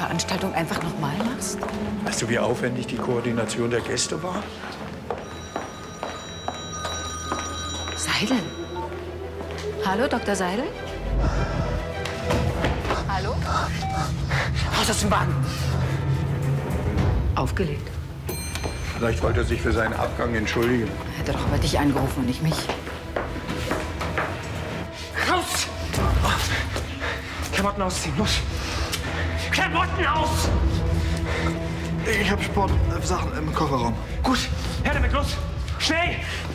Veranstaltung einfach nochmal machst? Weißt du, wie aufwendig die Koordination der Gäste war? Seidel? Hallo, Dr. Seidel? Hallo? Raus aus dem Wagen! Aufgelegt. Vielleicht wollte er sich für seinen Abgang entschuldigen. Er hätte doch aber dich angerufen und nicht mich. Raus! Klamotten ausziehen, los! Klamotten aus! Ich habe Sportsachen im Kofferraum. Gut, her damit, los! Schnell!